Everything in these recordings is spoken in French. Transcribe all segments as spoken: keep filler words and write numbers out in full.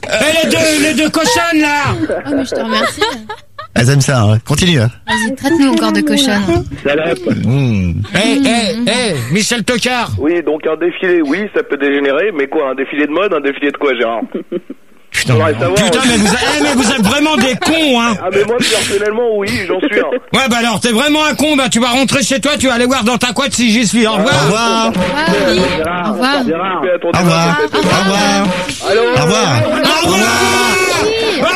Eh, les deux, les deux cochonnes, là! Oh, mais je te remercie. Elles aiment ça, hein. Continue. Hein. Vas-y, traite-nous encore de cochonne. Salope. Mmh. Eh, eh, eh, Michel Tocard! Oui, donc un défilé, oui, ça peut dégénérer, mais quoi, un défilé de mode, un défilé de quoi, Gérard? Putain, Faudrait savoir, putain mais, vous, eh, mais vous êtes vraiment des cons, hein! Ah, mais moi, personnellement, oui, j'en suis un. Ouais, bah alors, t'es vraiment un con, bah tu vas rentrer chez toi, tu vas aller voir dans ta couette si j'y suis. Au revoir! Au revoir. Ah, oui. Au revoir. Gérard, fais à ton Au revoir. débat, Au revoir. Allô? Au revoir. Au revoir!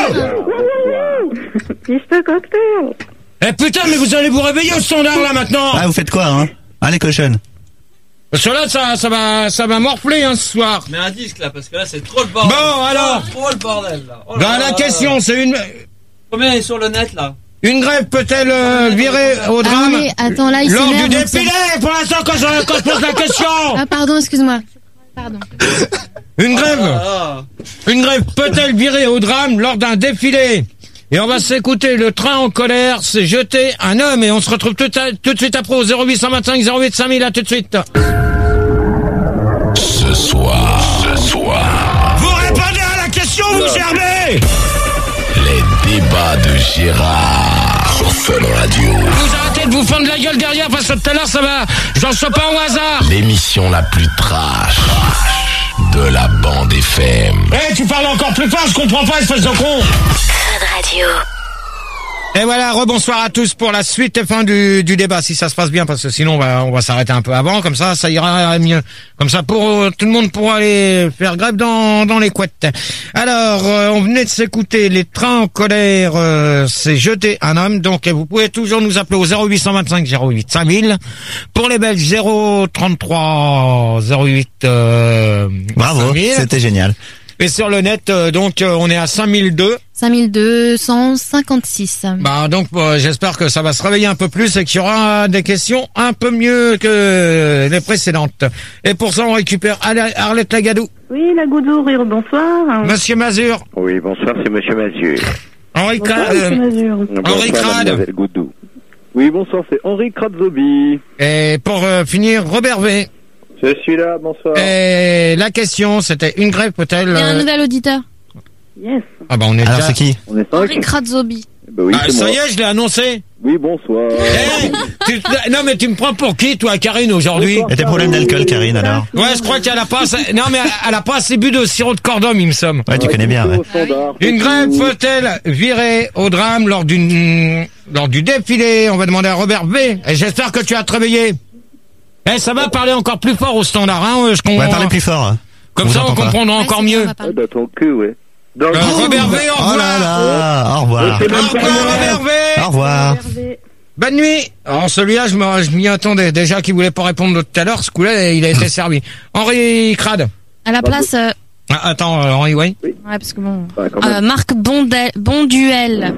Mister Cocktail. Eh putain, mais vous allez vous réveiller au standard là maintenant! Ah, vous faites quoi, hein? Ah, les cochonnes. Parce que là, ça, ça va, ça va morfler, hein, ce soir. Mets un disque là, parce que là c'est trop le bordel. Bon, alors. Trop le bordel là. Oh là Dans là la là question, là. c'est une, Combien est sur le net là? une grève peut-elle euh, virer au Ah drame oui, attends, là, il lors du s'énerve. donc ça- défilé? Pour l'instant, quand je, quand je pose la question! Ah, pardon, excuse-moi. Pardon. Une grève, Ah, une grève peut-elle virer au drame lors d'un défilé? Et on va s'écouter, le train en colère s'est jeté un homme et on se retrouve tout, à- tout de suite après au zéro huit cent vingt-cinq zéro huit cinq mille, à tout de suite. Ce soir, ce soir, Vous répondez à la question, vous germez! les débats de Gérard sur Fun Radio. Vous arrêtez de vous fendre la gueule derrière parce que tout à l'heure ça va, j'en sais pas au hasard. L'émission la plus trash de la bande F M. Eh, tu parles encore plus fort, je comprends pas, espèce de con. Fun Radio. Et voilà, rebonsoir à tous pour la suite et fin du, du débat, si ça se passe bien, parce que sinon on va, on va s'arrêter un peu avant, comme ça, ça ira mieux. Comme ça, pour euh, tout le monde pourra aller faire grève dans, dans les couettes. Alors, euh, on venait de s'écouter, les trains en colère, euh, c'est jeté un homme, donc et vous pouvez toujours nous appeler au zéro huit cent vingt-cinq zéro huit cinq mille. Pour les Belges, zéro trente-trois zéro huit euh, Bravo, cinq mille. c'était génial. Et sur le net, euh, donc, euh, on est à cinq mille deux. cinq mille deux cent cinquante-six. Bah donc euh, j'espère que ça va se réveiller un peu plus et qu'il y aura des questions un peu mieux que les précédentes. Et pour ça on récupère Arle- Arlette Lagadou. Oui, la Goudourure, bonsoir. Monsieur Mazur, Oui, bonsoir, c'est Monsieur Mazur. Henri Bonsoir, Cra- Monsieur euh, Mazur. Henri Crade. Goudou. Oui, bonsoir, c'est Henri Kradzobi. Et pour euh, finir Robert V. Je suis là, bonsoir. Et la question c'était une grève peut-elle Il y a un euh, nouvel auditeur. Yes. Ah bah on est Alors, déjà... c'est qui? On est Henri Kratzobi. Bah oui, Ah, c'est ça moi. y est, je l'ai annoncé. Oui, bonsoir. Eh, tu- non mais tu me prends pour qui toi Karine aujourd'hui? Et tes problèmes d'alcool, Karine, alors? Ouais, je crois qu'elle a pas assez... Non mais elle a pas assez bu de sirop de cordon, il me semble. Ouais, tu connais bien, ouais. Au standard, c'est Une grève tout. peut-elle virer au drame lors d'une lors du défilé? On va demander à Robert V. Et j'espère que tu as te réveillé. Eh, ça va parler encore plus fort au standard, hein? Je On comprends. va parler plus fort. hein. Comme On ça, vous on entend pas. comprendra encore mieux. Ah, bah, ton cul, ouais. Donc, Euh, Robert V, au Oh revoir. là là, au revoir. C'est Au même pas revoir, moi. Robert V. Au revoir. Hervé. Bonne nuit. Alors celui-là, je me- je m'y attendais. Déjà qu'il voulait pas répondre tout à l'heure, ce coup-là, il a été servi. Henri Crade. À la place, euh, Ah, attends, euh, Henri, ouais. ouais, parce que bon. Bah, quand Euh, même. Marc Bondel, Bonduel.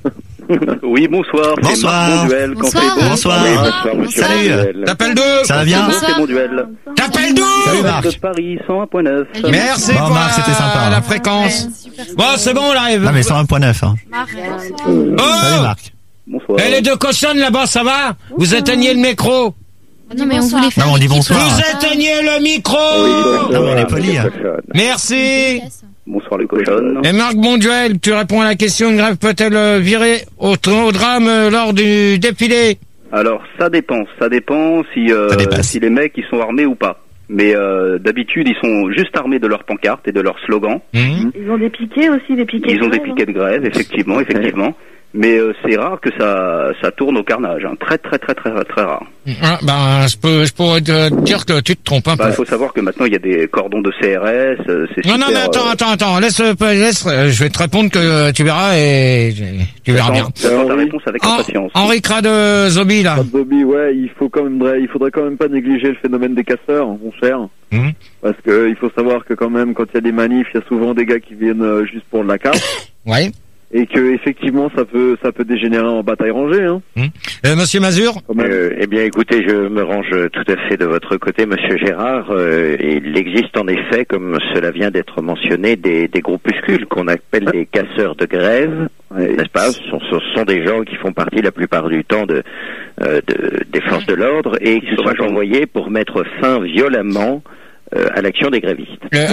Oui, bonsoir. c'est Bonsoir. Marc Bonduel. Quand Bonsoir. c'est bon. Bonsoir. Oui, bonsoir, monsieur Salut. Bonduel. T'appelles d'où? Ça va bien? Oui, c'est Bonduel. T'appelles d'où? Salut, Marc. De Paris, cent un point neuf. Merci Bon, pour Marc, la, c'était sympa, hein. la fréquence. Ouais, super. Bon, c'est bon, on arrive. Non, mais cent un point neuf, hein. Salut, Oh! Marc. Bonsoir. Eh, les deux cochonnes là-bas, ça va? Vous éteignez le micro. Non, mais on voulait faire. Non, on dit l'équipe. bonsoir. Vous éteignez le micro. Oui, bonsoir. Non, mais on est poli, hein. Merci. Bonsoir les cochonnes. Et Marc Bonduel, tu réponds à la question, une grève peut-elle euh, virer au, au drame euh, lors du défilé? Alors ça dépend, ça dépend si euh, Ça dépasse. si les mecs ils sont armés ou pas. Mais euh, d'habitude ils sont juste armés de leurs pancartes et de leurs slogans. Mmh. Ils ont des piquets aussi, des piquets. Ils ont de des grève, piquets de grève, effectivement, effectivement. Mais euh, c'est rare que ça ça tourne au carnage, hein. Très très très très très rare. Ah, ben, je peux, je pourrais te dire que tu te trompes un Bah, il peu. faut savoir que maintenant il y a des cordons de C R S, euh, c'est Non, super. non, mais attends, euh, attends, attends, laisse, euh, laisse, euh, je vais te répondre que tu verras et tu verras bien. J'attends j'attends ta Henri. réponse avec Hen- impatience. Henri Crade euh, Zobi, là. Bobby, ouais, il faut quand même, il faudrait quand même pas négliger le phénomène des casseurs, mon cher. Mhm. Parce que il faut savoir que quand même, quand il y a des manifs, il y a souvent des gars qui viennent euh, juste pour de la carte. Ouais. Et que effectivement, ça peut, ça peut dégénérer en bataille rangée, hein. Euh, Monsieur Mazur? Quand même. Euh, eh bien, écoutez, je me range tout à fait de votre côté, Monsieur Gérard. Euh, il existe en effet, comme cela vient d'être mentionné, des, des groupuscules qu'on appelle les casseurs de grève, n'est-ce pas? Ce sont, ce sont des gens qui font partie la plupart du temps de, euh, de des forces de l'ordre et qui sont envoyés pour mettre fin violemment euh, à l'action des grévistes. Euh,